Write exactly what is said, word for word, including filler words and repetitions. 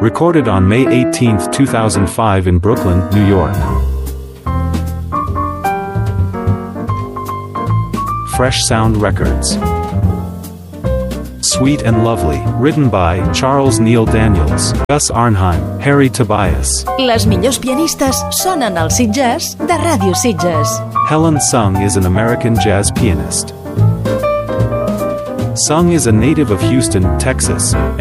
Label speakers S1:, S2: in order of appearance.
S1: Recorded on May eighteenth, two thousand five in Brooklyn, New York. Fresh Sound Records. Sweet and Lovely, written by Charles Neil Daniels, Gus Arnheim, Harry Tobias.
S2: Les millors pianistes sonen als Sitges de Ràdio Sitges.
S1: Helen Sung is an American jazz pianist. Sung is a native of Houston, Texas,